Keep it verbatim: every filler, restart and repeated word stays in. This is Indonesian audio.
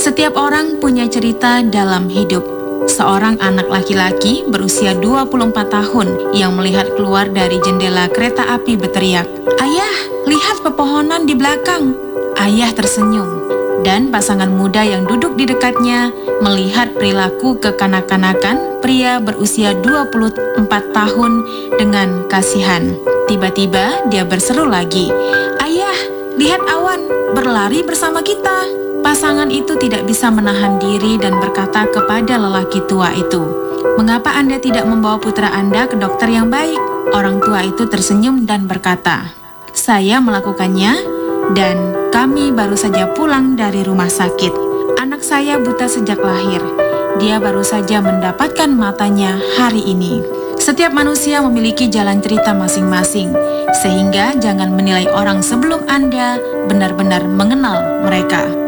Setiap orang punya cerita dalam hidup. Seorang anak laki-laki berusia dua puluh empat tahun yang melihat keluar dari jendela kereta api berteriak, "Ayah, lihat pepohonan di belakang." Ayah tersenyum, dan pasangan muda yang duduk di dekatnya melihat perilaku kekanak-kanakan pria berusia dua puluh empat tahun dengan kasihan. Tiba-tiba dia berseru lagi, "Ayah, lihat awan berlari bersama kita." Pasangan itu tidak bisa menahan diri dan berkata kepada lelaki tua itu, "Mengapa Anda tidak membawa putra Anda ke dokter yang baik?" Orang tua itu tersenyum dan berkata, "Saya melakukannya dan kami baru saja pulang dari rumah sakit. Anak saya buta sejak lahir. Dia baru saja mendapatkan matanya hari ini." Setiap manusia memiliki jalan cerita masing-masing, sehingga jangan menilai orang sebelum Anda benar-benar mengenal mereka.